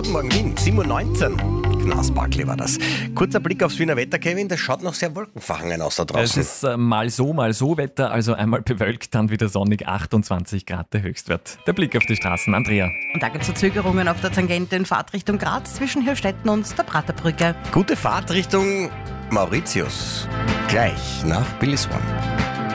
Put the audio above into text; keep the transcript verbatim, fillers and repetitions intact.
guten Morgen Wien, sieben Uhr neunzehn. Gnas Barkley war das. Kurzer Blick aufs Wiener Wetter, Kevin, das schaut noch sehr wolkenverhangen aus da draußen. Es ist äh, mal so, mal so Wetter, also einmal bewölkt, dann wieder sonnig, achtundzwanzig Grad der Höchstwert. Der Blick auf die Straßen, Andrea. Und da gibt es Verzögerungen auf der Tangente in Fahrtrichtung Graz zwischen Hirstetten und der Praterbrücke. Gute Fahrt Richtung Mauritius. Gleich nach Billy Swan.